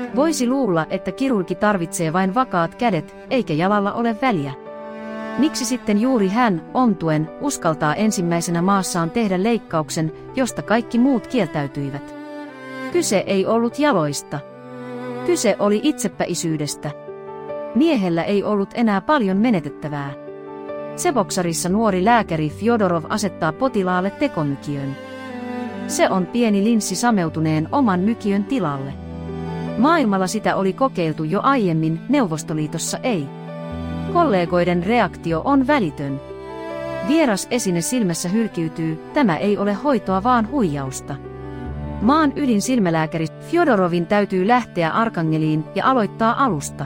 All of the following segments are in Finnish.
Voisi luulla, että kirurgi tarvitsee vain vakaat kädet, eikä jalalla ole väliä. Miksi sitten juuri hän, ontuen, uskaltaa ensimmäisenä maassaan tehdä leikkauksen, josta kaikki muut kieltäytyivät? Kyse ei ollut jaloista. Kyse oli itsepäisyydestä. Miehellä ei ollut enää paljon menetettävää. Seboksarissa nuori lääkäri Fjodorov asettaa potilaalle tekomykiön. Se on pieni linssi sameutuneen oman mykiön tilalle. Maailmalla sitä oli kokeiltu jo aiemmin, Neuvostoliitossa ei. Kollegoiden reaktio on välitön. Vieras esine silmässä hylkiytyy, tämä ei ole hoitoa vaan huijausta. Maan ydinsilmälääkäri Fjodorovin täytyy lähteä Arkangeliin ja aloittaa alusta.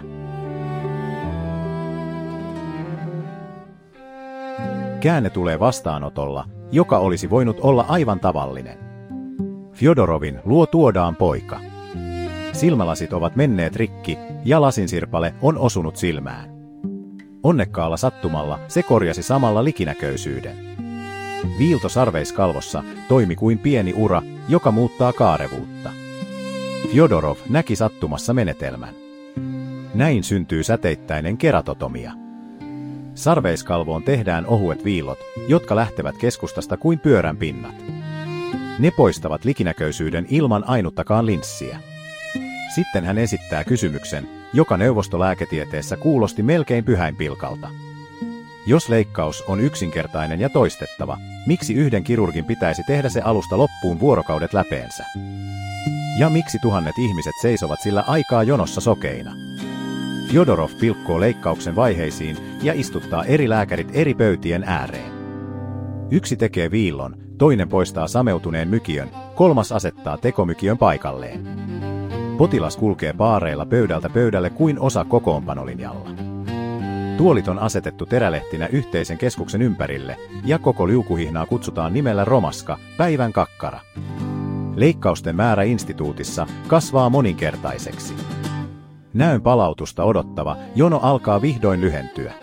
Käänne tulee vastaanotolla, joka olisi voinut olla aivan tavallinen. Fjodorovin luo tuodaan poika. Silmälasit ovat menneet rikki ja lasinsirpale on osunut silmään. Onnekkaalla sattumalla se korjasi samalla likinäköisyyden. Viilto sarveiskalvossa toimi kuin pieni ura, joka muuttaa kaarevuutta. Fjodorov näki sattumassa menetelmän. Näin syntyy säteittäinen keratotomia. Sarveiskalvoon tehdään ohuet viillot, jotka lähtevät keskustasta kuin pyörän pinnat. Ne poistavat likinäköisyyden ilman ainuttakaan linssiä. Sitten hän esittää kysymyksen, joka neuvostolääketieteessä kuulosti melkein pyhäinpilkalta. Jos leikkaus on yksinkertainen ja toistettava, miksi yhden kirurgin pitäisi tehdä se alusta loppuun vuorokaudet läpeensä? Ja miksi tuhannet ihmiset seisovat sillä aikaa jonossa sokeina? Fjodorov pilkkoo leikkauksen vaiheisiin ja istuttaa eri lääkärit eri pöytien ääreen. Yksi tekee viillon, toinen poistaa sameutuneen mykiön, kolmas asettaa tekomykiön paikalleen. Potilas kulkee paareilla pöydältä pöydälle kuin osa kokoonpanolinjalla. Tuolit on asetettu terälehtinä yhteisen keskuksen ympärille, ja koko liukuhihnaa kutsutaan nimellä Romaska, päivän kakkara. Leikkausten määrä instituutissa kasvaa moninkertaiseksi. Näön palautusta odottava jono alkaa vihdoin lyhentyä.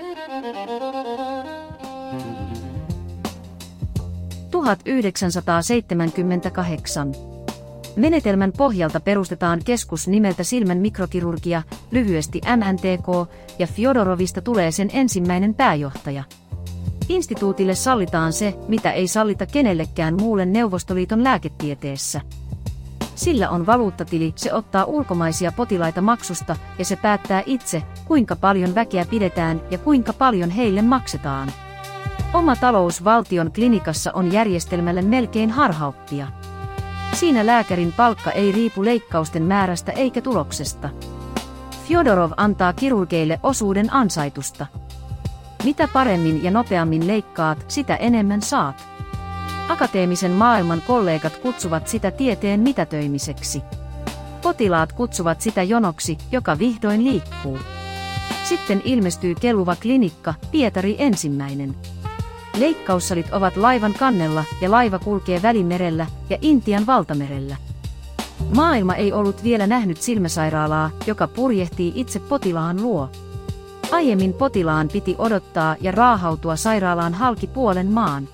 1978. Menetelmän pohjalta perustetaan keskus nimeltä silmän mikrokirurgia, lyhyesti MNTK, ja Fjodorovista tulee sen ensimmäinen pääjohtaja. Instituutille sallitaan se, mitä ei sallita kenellekään muulle Neuvostoliiton lääketieteessä. Sillä on valuuttatili, se ottaa ulkomaisia potilaita maksusta ja se päättää itse, kuinka paljon väkeä pidetään ja kuinka paljon heille maksetaan. Oma talous valtion klinikassa on järjestelmälle melkein harhaoppia. Siinä lääkärin palkka ei riipu leikkausten määrästä eikä tuloksesta. Fjodorov antaa kirurgeille osuuden ansaitusta. Mitä paremmin ja nopeammin leikkaat, sitä enemmän saat. Akateemisen maailman kollegat kutsuvat sitä tieteen mitätöimiseksi. Potilaat kutsuvat sitä jonoksi, joka vihdoin liikkuu. Sitten ilmestyy kelluva klinikka, Pietari ensimmäinen. Leikkaussalit ovat laivan kannella ja laiva kulkee Välimerellä ja Intian valtamerellä. Maailma ei ollut vielä nähnyt silmäsairaalaa, joka purjehtii itse potilaan luo. Aiemmin potilaan piti odottaa ja raahautua sairaalaan halki puolen maan.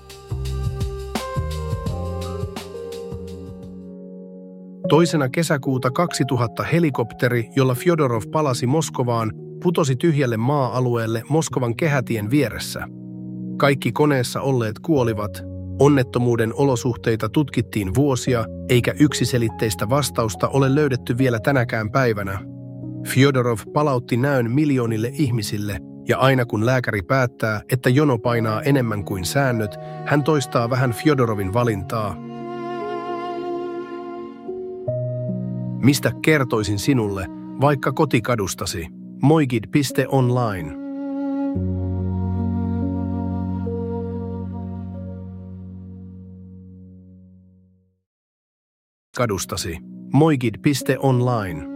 Toisena kesäkuuta 2000 helikopteri, jolla Fjodorov palasi Moskovaan, putosi tyhjälle maa-alueelle Moskovan kehätien vieressä. Kaikki koneessa olleet kuolivat. Onnettomuuden olosuhteita tutkittiin vuosia, eikä yksiselitteistä vastausta ole löydetty vielä tänäkään päivänä. Fjodorov palautti näön miljoonille ihmisille, ja aina kun lääkäri päättää, että jono painaa enemmän kuin säännöt, hän toistaa vähän Fjodorovin valintaa. Mistä kertoisin sinulle, vaikka kotikadustasi? Moigid.online. Kadustasi. Moigid.online.